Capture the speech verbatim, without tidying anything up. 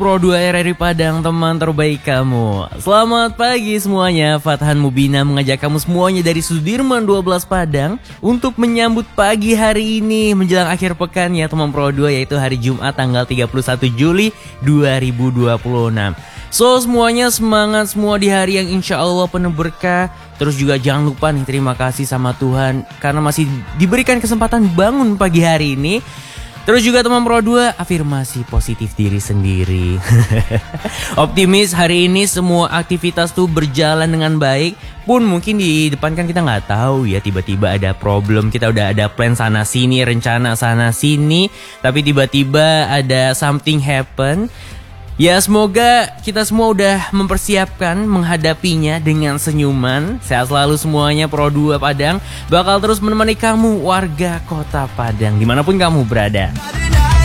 Pro dua R R I Padang, teman terbaik kamu. Selamat pagi semuanya. Fathan Mubina mengajak kamu semuanya dari Sudirman dua belas Padang untuk menyambut pagi hari ini menjelang akhir pekan ya teman Pro dua, yaitu hari Jumat tanggal tiga puluh satu Juli dua ribu dua puluh enam. So semuanya semangat semua di hari yang insya Allah penuh berkah. Terus juga jangan lupa nih, terima kasih sama Tuhan karena masih diberikan kesempatan bangun pagi hari ini. Terus juga teman Pro dua, afirmasi positif diri sendiri. Optimis hari ini semua aktivitas tuh berjalan dengan baik. Pun mungkin di depan kan kita nggak tahu ya, tiba-tiba ada problem, kita udah ada plan sana sini, rencana sana sini, tapi tiba-tiba ada something happen. Ya semoga kita semua udah mempersiapkan menghadapinya dengan senyuman. Sehat selalu semuanya. Pro dua Padang bakal terus menemani kamu warga kota Padang dimanapun kamu berada.